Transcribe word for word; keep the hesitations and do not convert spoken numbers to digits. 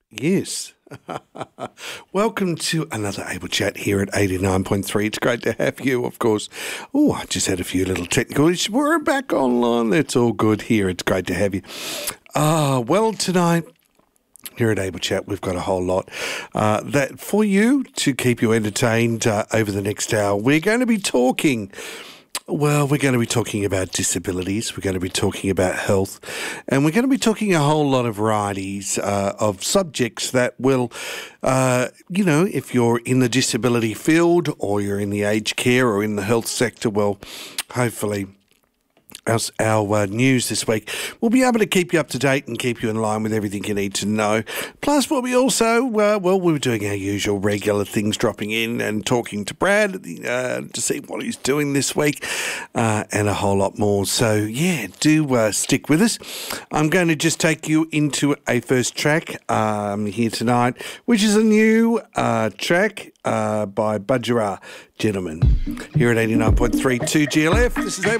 Yes. Welcome to another Able Chat here at eighty-nine point three. It's great to have you, of course. Oh, I just had a few little technical issues. We're back online. It's all good here. It's great to have you. Ah, well, tonight here at Able Chat, we've got a whole lot uh, that for you to keep you entertained uh, over the next hour. We're going to be talking... Well, we're going to be talking about disabilities, we're going to be talking about health, and we're going to be talking a whole lot of varieties uh, of subjects that will, uh, you know, if you're in the disability field or you're in the aged care or in the health sector, well, hopefully Our, our uh, news this week will be able to keep you up to date and keep you in line with everything you need to know. Plus, we'll be also, uh, well, we were doing our usual regular things, dropping in and talking to Brad uh, to see what he's doing this week uh, and a whole lot more. So, yeah, do uh, stick with us. I'm going to just take you into a first track um, here tonight, which is a new uh, track uh, by Budgerah Gentlemen here at eighty-nine point three two G L F. This is